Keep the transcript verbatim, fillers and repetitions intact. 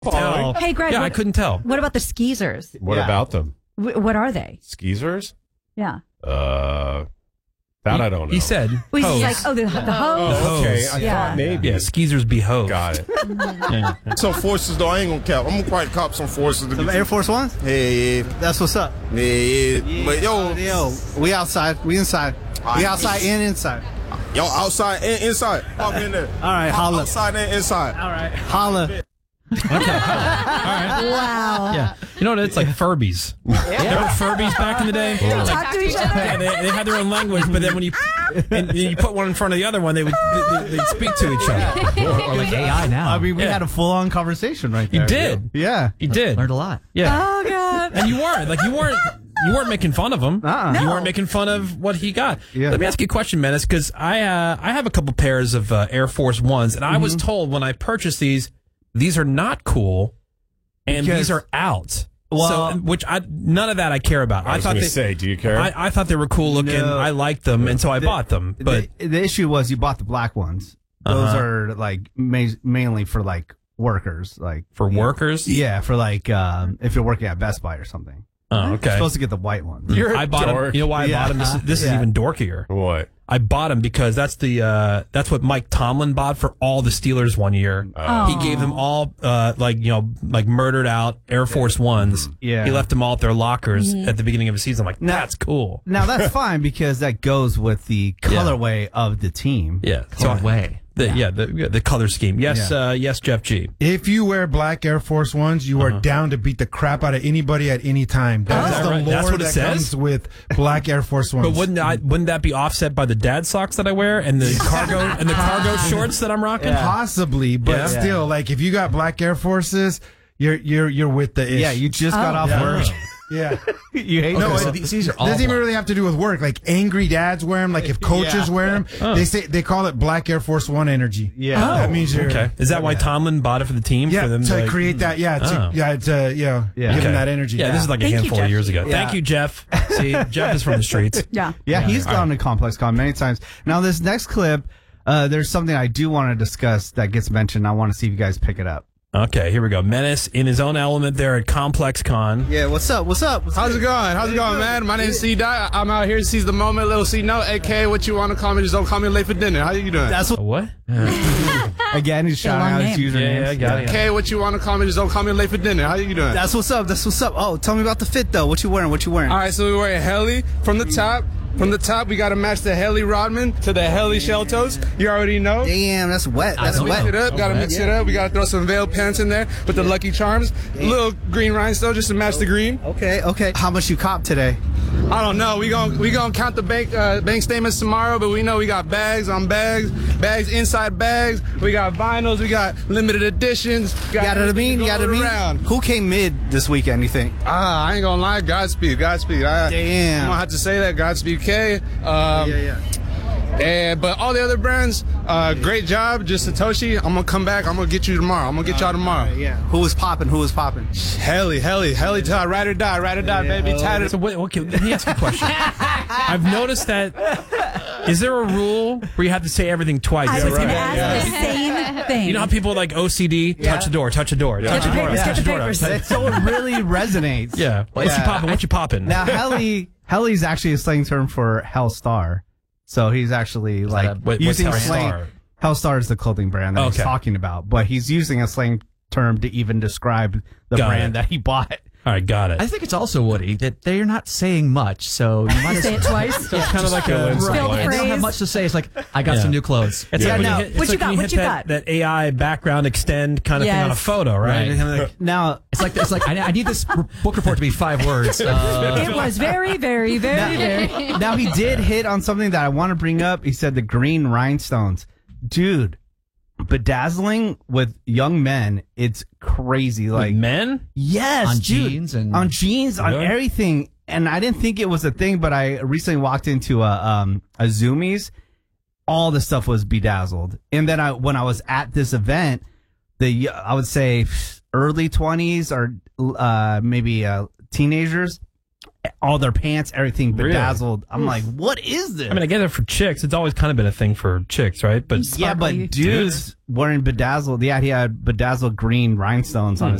tell. Hey, Greg. Yeah, what, I couldn't tell. What about the skeezers? What Yeah. about them? W- what are they? Skeezers? Yeah. Uh, that he, I don't know. He said, Well, hose. he's like, oh, the, the hose. Oh, okay, I Yeah. thought maybe. Yeah, skeezers be hose. Got it. Yeah. Some forces though, I ain't gonna cap. I'm gonna probably cop some forces. To Some be Air Force Ones? Yeah, yeah, That's what's up. yeah, yeah. But yo, Yo, we outside. We inside. We outside and inside. yo, outside and inside. Pop in there. All right, holla. Outside and inside. All right. Holla. Wow. Yeah. You know what? It's like Furbies. Yeah. Remember Furbies back in the day? They Like, talk to each other. yeah, they, they had their own language, but then when you and you put one in front of the other one, they would they, they'd speak to each other. Or, or like A I now. I mean, we Yeah. had a full-on conversation right there. You did. Yeah. You did. Learned a lot. Yeah. Oh, God. And you weren't like you weren't you weren't making fun of him. Uh-uh. You No. weren't making fun of what he got. Yeah. Let me ask you a question, Menace, because I uh, I have a couple pairs of uh, Air Force Ones, and I was told when I purchased these, these are not cool, and Because- these are out. Well- so, which I none of that I care about. I was thought going they to say, do you care? I, I thought they were cool looking. No. I liked them, and so I The- bought them. But the, the issue was you bought the black ones. Those Uh-huh. are like ma- mainly for like workers, like for you know, workers, Yeah, for like um, if you're working at Best Buy or something. oh, You're okay. supposed to get the white ones. You're a I bought them. dork. You know why I Yeah. bought them? This, is- this is Yeah. even dorkier. What? I bought them because that's the uh, that's what Mike Tomlin bought for all the Steelers one year. Oh. He gave them all uh, like you know like murdered out Air Force Ones. Yeah. He left them all at their lockers at the beginning of the season. I'm like, Now- that's cool. Now that's fine because that goes with the colorway of the team. Yeah. So So way. the, yeah, the the color scheme. Yes, Yeah. uh, yes, Jeff G. If you wear black Air Force Ones, you are Uh-huh. down to beat the crap out of anybody at any time. That Oh. is Is that the right? lore That's what it that says? comes with black Air Force Ones. But wouldn't I wouldn't that be offset by the dad socks that I wear and the cargo and the cargo shorts that I'm rocking? Possibly, but Yeah. still, like if you got black Air Forces, you're you're you're with the ish. Yeah, you just got Oh. off Yeah. work. Yeah. You hate No, Okay, it- so these, these are all doesn't even black. really have to do with work. Like angry dads wear them. Like if coaches Yeah. wear them, they say they call it black Air Force One energy. Yeah. that means you're Okay. Is that why Tomlin bought it for the team? Yeah, for them to like- create that. Yeah, to, Oh. yeah, to you know, Yeah. give Okay. them that energy. Yeah, this is like a Thank you, handful of Jeff. years ago. Yeah. Thank you, Jeff. See, Jeff is from the streets. Yeah. Yeah, he's gone to Complex Con many times. Now, this next clip, uh, there's something I do want to discuss that gets mentioned. I want to see if you guys pick it up. Okay, here we go. Menace in his own element there at Complex Con. Yeah, what's up? What's up? What's How's it going? How's it going, man? My name's C Dot. I'm out here to seize the moment. Little C Note, A K A what you want to call me. Just don't call me late for dinner. How you doing? That's what, What? again, he's shouting long out his name. username. Yeah, yeah, I got it. A K A what you want to call me. Just don't call me late for dinner. How you doing? That's what's up. That's what's up. Oh, tell me about the fit, though. What you wearing? What you wearing? All right, so we wear a heli from the top. From the top, we got to match the heli Rodman to the heli shell toes. You already know. Damn, that's wet. That's Mix wet. it up, gotta mix it up. We gotta throw some veil pants in there with the Lucky Charms. Little green rhinestone just to match the green. Okay, okay. How much you cop today? I don't know. We gon' we gonna count the bank uh, bank statements tomorrow, but we know we got bags on bags, bags inside bags. We got vinyls. We got limited editions. You got what I mean? You got what I mean? Around. Who came mid this weekend, you think? Ah, I ain't gonna lie. Godspeed, Godspeed. I, Damn. I'm gonna have to say that. Godspeed K. Um, yeah. And but all the other brands, uh, great job. Just Satoshi. I'm gonna come back. I'm gonna get you tomorrow. I'm gonna get y'all tomorrow. Yeah. Who was popping? Who was popping? Heli, heli, heli, tie, ride or die, ride or die, baby. Tied it. So wait, okay, let me ask you a question. I've noticed that. Is there a rule where you have to say everything twice? I It's was like, going to you know, ask the same thing. you know how people like O C D? Touch the door, touch the door, touch the the door, papers, touch get the the door. papers. touch- So it really resonates. Yeah. What you Yeah. popping? What you popping? Now, heli, heli's actually a slang term for Hellstar. So he's actually like a- what- what's using Hellstar? slang. Hellstar is the clothing brand that he's Okay. talking about, but he's using a slang term to even describe the Got brand it. that he bought. All right, got it. I think it's also, Woody, that they're not saying much, so you might as Say it twice. So it's kind of like a Fill the Right. They don't have phrase. much to say. It's like, I got Yeah. some new clothes. It's Yeah, like when now- you hit, it's What you like got? when you What hit you that, got? that A I background extend kind of thing on a Yes. photo, right? Right. And kind of like, Now, It's like, it's like I, I need this r- book report to be five words. Uh, It was very, very, very, very. now he did hit on something that I want to bring up. He said the green rhinestones. Dude, bedazzling with young men, it's crazy. Like, like men? yes, On dude. jeans and- on jeans, on Really? everything. And I didn't think it was a thing, but I recently walked into a um a Zoomies. All the stuff was bedazzled, and then I when I was at this event, the I would say early twenties or uh maybe uh teenagers, all their pants, everything Really? bedazzled. I'm like, what is this? I mean, I get it for chicks. It's always kind of been a thing for chicks, right? But yeah, but dudes wearing bedazzled. Yeah, he had bedazzled green rhinestones on his